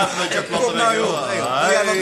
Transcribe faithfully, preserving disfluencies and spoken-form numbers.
met je platte Kom nou, bek, joh. Hey, joh. Ja, dat